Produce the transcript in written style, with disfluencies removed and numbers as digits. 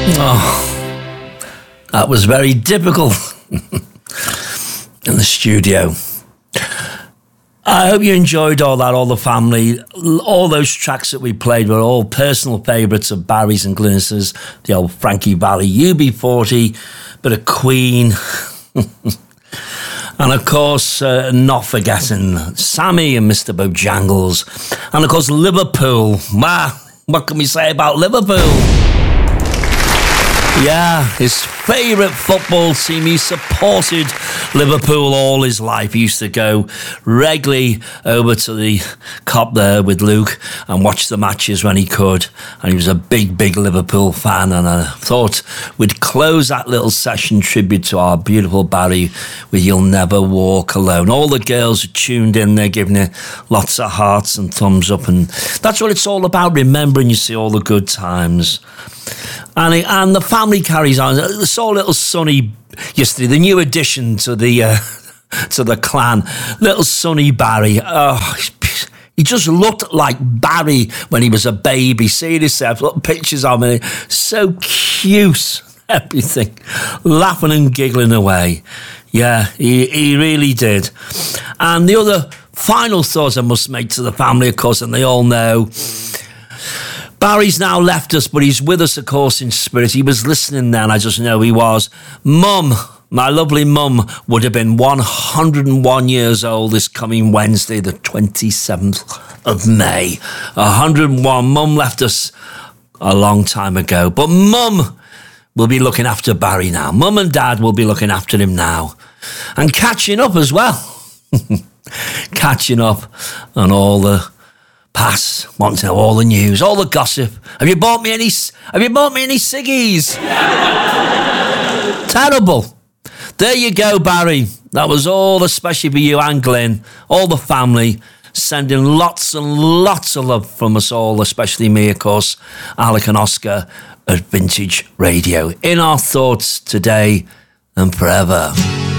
Oh, that was very difficult in the studio. I hope you enjoyed all that, all the family. All those tracks that we played were all personal favourites of Barry's and Glynis's. The old Frankie Valli, UB40, bit of Queen. And of course, not forgetting Sammy and Mr. Bojangles. And of course, Liverpool. What can we say about Liverpool? Yeah, his favourite football team. He supported Liverpool all his life. He used to go regularly over to the Kop there with Luke and watch the matches when he could. And he was a big, big Liverpool fan. And I thought we'd close that little session tribute to our beautiful Barry with You'll Never Walk Alone. All the girls are tuned in. They're giving it lots of hearts and thumbs up. And that's what it's all about, remembering, you see, all the good times. And the family carries on. I saw little Sonny yesterday, the new addition to the clan, little Sonny Barry. Oh, he just looked like Barry when he was a baby. See yourself, look pictures of him. So cute, everything. Laughing and giggling away. Yeah, he really did. And the other final thought I must make to the family, of course, and they all know, Barry's now left us, but he's with us, of course, in spirit. He was listening then, I just know he was. Mum, my lovely mum, would have been 101 years old this coming Wednesday, the 27th of May. 101. Mum left us a long time ago. But Mum will be looking after Barry now. Mum and Dad will be looking after him now. And catching up as well. Catching up on all the past, want to know all the news, all the gossip. Have you bought me any ciggies? Terrible. There you go, Barry. That was all especially for you and Glyn, all the family, sending lots and lots of love from us all, especially me, of course, Alec and Oscar at Vintage Radio. In our thoughts today and forever.